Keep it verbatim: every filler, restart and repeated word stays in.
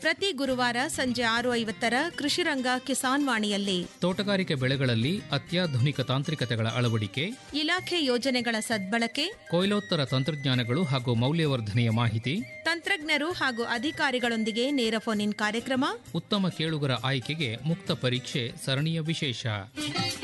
ಪ್ರತಿ ಗುರುವಾರ ಸಂಜೆ ಆರು ಐವತ್ತರ ಕೃಷಿರಂಗ ಕಿಸಾನ್ ವಾಣಿಯಲ್ಲಿ ತೋಟಗಾರಿಕೆ ಬೆಳೆಗಳಲ್ಲಿ ಅತ್ಯಾಧುನಿಕ ತಾಂತ್ರಿಕತೆಗಳ ಅಳವಡಿಕೆ, ಇಲಾಖೆ ಯೋಜನೆಗಳ ಸದ್ಬಳಕೆ, ಕೊಯ್ಲೋತ್ತರ ತಂತ್ರಜ್ಞಾನಗಳು ಹಾಗೂ ಮೌಲ್ಯವರ್ಧನೆಯ ಮಾಹಿತಿ, ತಂತ್ರಜ್ಞರು ಹಾಗೂ ಅಧಿಕಾರಿಗಳೊಂದಿಗೆ ನೇರ ಫೋನ್ ಇನ್ ಕಾರ್ಯಕ್ರಮ, ಉತ್ತಮ ಕೇಳುಗರ ಆಯ್ಕೆಗೆ ಮುಕ್ತ ಪರೀಕ್ಷೆ ಸರಣಿಯ ವಿಶೇಷ.